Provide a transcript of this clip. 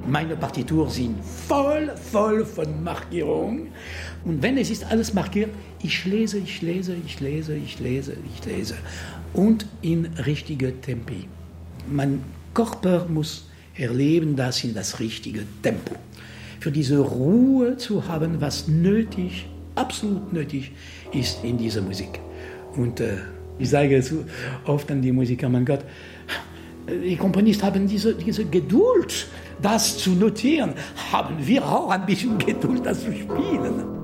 Meine Partituren sind voll von Markierung. Und wenn es ist alles markiert, ich lese. Und in richtige Tempi. Mein Körper muss erleben das in das richtige Tempo. Für diese Ruhe zu haben, was nötig, absolut nötig ist in dieser Musik. Und ich sage so oft an die Musiker, mein Gott, die Komponisten haben diese Geduld, das zu notieren. Haben wir auch ein bisschen Geduld, das zu spielen.